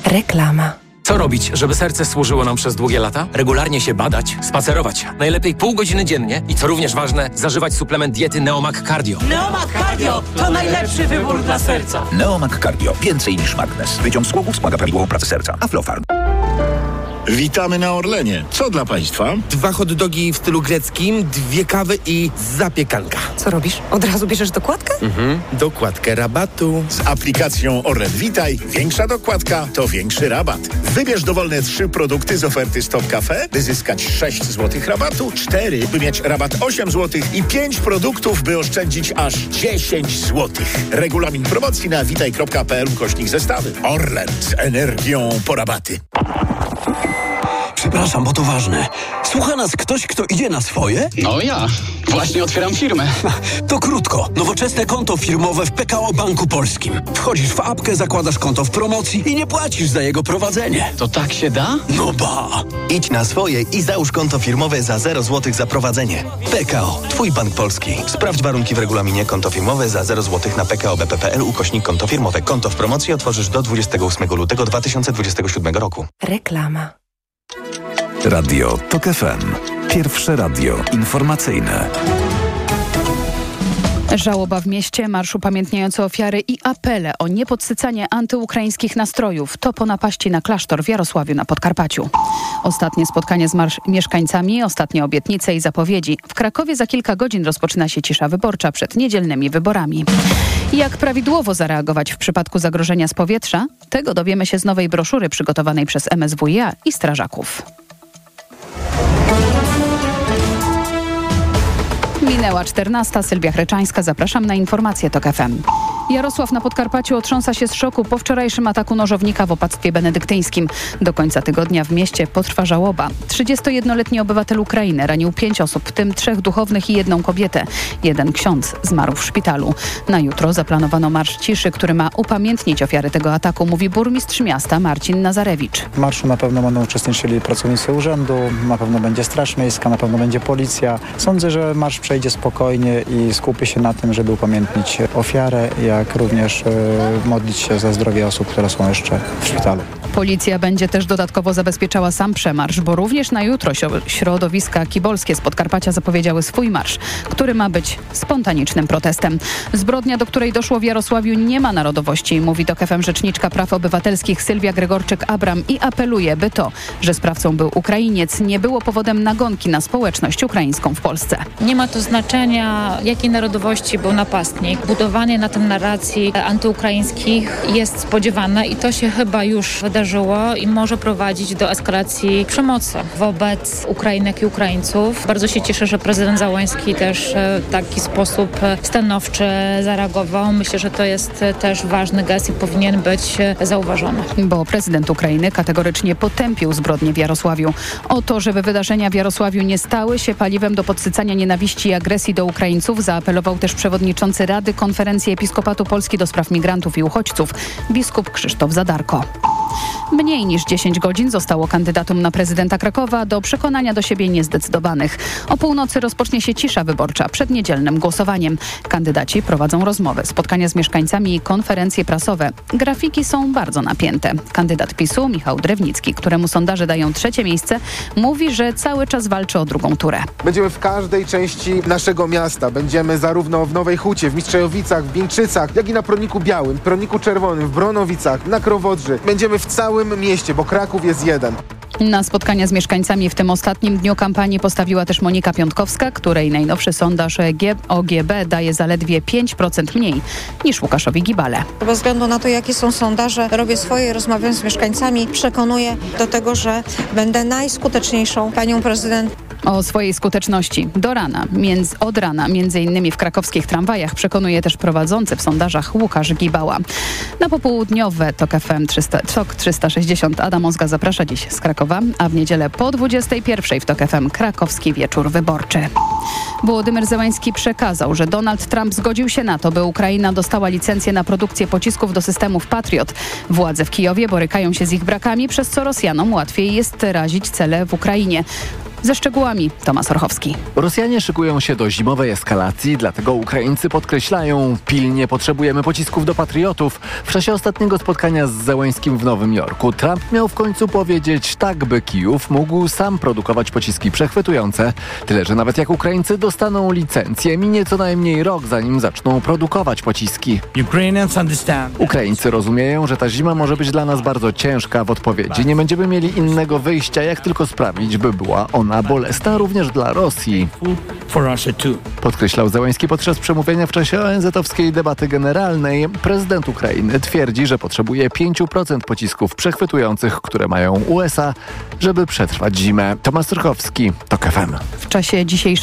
Reklama. Co robić, żeby serce służyło nam przez długie lata? Regularnie się badać, spacerować. Najlepiej pół godziny dziennie i co również ważne, zażywać suplement diety Neomag Cardio. Neomag Cardio to najlepszy wybór dla serca. Neomag Cardio. Więcej niż magnez. Wyciąg z głowów wspomaga prawidłową pracę serca. Aflofarm. Witamy na Orlenie. Co dla Państwa? 2 hot dogi w stylu greckim, 2 kawy i zapiekanka. Co robisz? Od razu bierzesz dokładkę? Dokładkę rabatu. Z aplikacją Orlen Witaj większa dokładka to większy rabat. Wybierz dowolne 3 produkty z oferty Stop Cafe, by zyskać 6 zł rabatu, 4, by mieć rabat 8 zł i 5 produktów, by oszczędzić aż 10 zł. Regulamin promocji na witaj.pl/zestawy. Orlen z energią po rabaty. Przepraszam, bo to ważne. Słucha nas ktoś, kto idzie na swoje? No ja. Właśnie otwieram firmę. To krótko. Nowoczesne konto firmowe w PKO Banku Polskim. Wchodzisz w apkę, zakładasz konto w promocji i nie płacisz za jego prowadzenie. To tak się da? No ba! Idź na swoje i załóż konto firmowe za 0 zł za prowadzenie. PKO. Twój Bank Polski. Sprawdź warunki w regulaminie. Konto firmowe za 0 zł na pkobp.pl/konto firmowe. Konto w promocji otworzysz do 28 lutego 2027 roku. Reklama. Radio TOK FM. Pierwsze radio informacyjne. Żałoba w mieście, marsz upamiętniający ofiary i apele o niepodsycanie antyukraińskich nastrojów. To po napaści na klasztor w Jarosławiu na Podkarpaciu. Ostatnie spotkanie z mieszkańcami, ostatnie obietnice i zapowiedzi. W Krakowie za kilka godzin rozpoczyna się cisza wyborcza przed niedzielnymi wyborami. Jak prawidłowo zareagować w przypadku zagrożenia z powietrza? Tego dowiemy się z nowej broszury przygotowanej przez MSWiA i strażaków. Minęła 14. Sylwia Chreczańska. Zapraszam na informacje TOK FM. Jarosław na Podkarpaciu otrząsa się z szoku po wczorajszym ataku nożownika w opactwie benedyktyńskim. Do końca tygodnia w mieście potrwa żałoba. 31-letni obywatel Ukrainy ranił 5 osób, w tym 3 duchownych i 1 kobietę. 1 ksiądz zmarł w szpitalu. Na jutro zaplanowano marsz ciszy, który ma upamiętnić ofiary tego ataku, mówi burmistrz miasta Marcin Nazarewicz. W marszu na pewno będą uczestniczyli pracownicy urzędu, na pewno będzie Straż Miejska, na pewno będzie policja. Sądzę, że marsz przejdzie spokojnie i skupi się na tym, żeby upamiętnić ofiarę, jak również modlić się za zdrowie osób, które są jeszcze w szpitalu. Policja będzie też dodatkowo zabezpieczała sam przemarsz, bo również na jutro środowiska kibolskie z Podkarpacia zapowiedziały swój marsz, który ma być spontanicznym protestem. Zbrodnia, do której doszło w Jarosławiu, nie ma narodowości, mówi TOK FM rzeczniczka praw obywatelskich Sylwia Gregorczyk-Abram i apeluje, by to, że sprawcą był Ukrainiec, nie było powodem nagonki na społeczność ukraińską w Polsce. Nie ma to znaczenia, jakiej narodowości był napastnik. Budowanie na tym narracji antyukraińskich jest spodziewane i to się chyba już wydarzyło i może prowadzić do eskalacji przemocy wobec Ukrainek i Ukraińców. Bardzo się cieszę, że prezydent Załęski też w taki sposób stanowczy zareagował. Myślę, że to jest też ważny gest i powinien być zauważony. Bo prezydent Ukrainy kategorycznie potępił zbrodnie w Jarosławiu. O to, żeby wydarzenia w Jarosławiu nie stały się paliwem do podsycania nienawiści i agresji do Ukraińców, zaapelował też przewodniczący Rady Konferencji Episkopatu Polski do spraw migrantów i uchodźców, biskup Krzysztof Zadarko. Mniej niż 10 godzin zostało kandydatom na prezydenta Krakowa do przekonania do siebie niezdecydowanych. O północy rozpocznie się cisza wyborcza przed niedzielnym głosowaniem. Kandydaci prowadzą rozmowy, spotkania z mieszkańcami i konferencje prasowe. Grafiki są bardzo napięte. Kandydat PiS-u Michał Drewnicki, któremu sondaże dają 3. miejsce, mówi, że cały czas walczy o drugą turę. Będziemy w każdej części naszego miasta. Będziemy zarówno w Nowej Hucie, w Mistrzejowicach, w Wieńczycach, jak i na Proniku Białym, Proniku Czerwonym, w Bronowicach, na Krowodrzy. Będziemy w całym mieście, bo Kraków jest jeden. Na spotkania z mieszkańcami w tym ostatnim dniu kampanii postawiła też Monika Piątkowska, której najnowszy sondaż OGB daje zaledwie 5% mniej niż Łukaszowi Gibale. Bez względu na to, jakie są sondaże, robię swoje, rozmawiam z mieszkańcami, przekonuję do tego, że będę najskuteczniejszą panią prezydent. O swojej skuteczności od rana, między innymi w krakowskich tramwajach, przekonuje też prowadzący w sondażach Łukasz Gibała. Na popołudniowe TOK FM TOK 360 Adam Ozga zaprasza dziś z Krakowa, a w niedzielę po 21 w TOK FM krakowski wieczór wyborczy. Wołodymyr Zełański przekazał, że Donald Trump zgodził się na to, by Ukraina dostała licencję na produkcję pocisków do systemów Patriot. Władze w Kijowie borykają się z ich brakami, przez co Rosjanom łatwiej jest razić cele w Ukrainie. Ze szczegółami Tomasz Orchowski. Rosjanie szykują się do zimowej eskalacji, dlatego Ukraińcy podkreślają, pilnie potrzebujemy pocisków do patriotów. W czasie ostatniego spotkania z Zełenськim w Nowym Jorku Trump miał w końcu powiedzieć tak, by Kijów mógł sam produkować pociski przechwytujące. Tyle, że nawet jak Ukraińcy dostaną licencję, minie co najmniej rok, zanim zaczną produkować pociski. Ukraińcy rozumieją, że ta zima może być dla nas bardzo ciężka. W odpowiedzi nie będziemy mieli innego wyjścia, jak tylko sprawić, by była ona bolesna również dla Rosji. Podkreślał Zełenski podczas przemówienia w czasie ONZ-owskiej debaty generalnej. Prezydent Ukrainy twierdzi, że potrzebuje 5% pocisków przechwytujących, które mają USA, żeby przetrwać zimę. Tomasz Orchowski, TOK FM. W czasie dzisiejszej